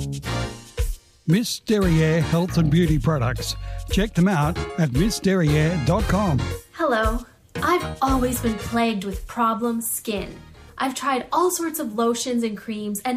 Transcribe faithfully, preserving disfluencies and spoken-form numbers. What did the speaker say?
Miss Derriere Health and Beauty Products. Check them out at miss derriere dot com. Hello. I've always been plagued with problem skin. I've tried all sorts of lotions and creams and